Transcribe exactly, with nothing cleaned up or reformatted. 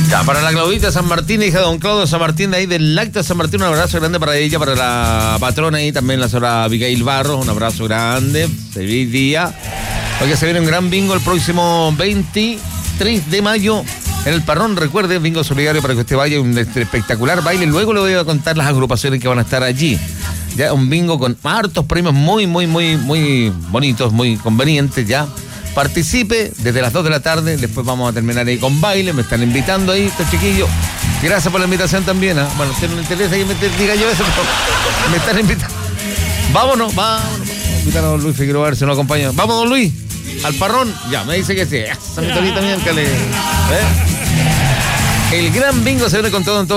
Ya, para la Claudita San Martín, hija de don Claudio San Martín, de ahí del Lacta San Martín, un abrazo grande para ella, para la patrona ahí, también la señora Abigail Barros, un abrazo grande, feliz día. Porque se viene un gran bingo el próximo veintitrés de mayo en el Parrón. Recuerde, bingo solidario para que usted vaya, un espectacular baile. Luego le voy a contar las agrupaciones que van a estar allí. Ya un bingo con hartos premios muy, muy, muy, muy bonitos, muy convenientes ya. Participe desde las dos de la tarde, después vamos a terminar ahí con baile, me están invitando ahí, estos chiquillos. Gracias por la invitación también, ¿eh? Bueno, a usted no le interesa que me diga yo eso, pero me están invitando. Vámonos, vámonos. Invitar a don Luis Figueroa a ver si nos acompaña. Vamos, don Luis, al Parrón. Ya, me dice que sí. Esa mi torita mía, que le... ¿eh? El gran bingo se viene con todo en todo.